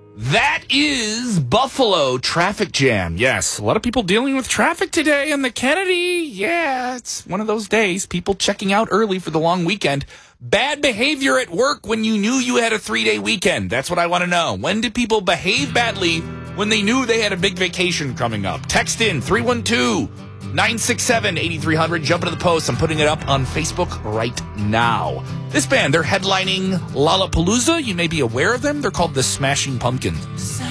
That is Buffalo traffic jam. Yes, a lot of people dealing with traffic today in the Kennedy. Yeah, it's one of those days. People checking out early for the long weekend. Bad behavior at work when you knew you had a 3-day weekend. That's what I want to know. When did people behave badly when they knew they had a big vacation coming up? Text in 312-967-8300. Jump into the post. I'm putting it up on Facebook right now. This band, they're headlining Lollapalooza. You may be aware of them. They're called the Smashing Pumpkins.